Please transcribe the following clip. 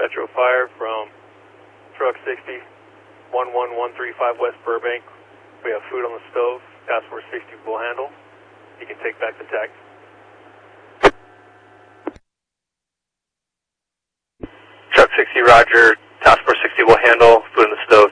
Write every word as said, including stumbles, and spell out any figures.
Metro Fire from Truck sixty, one one one three five West Burbank. We have food on the stove. Task Force sixty will handle. You can take back the tag. Truck sixty, roger. Task Force sixty will handle. Food on the stove.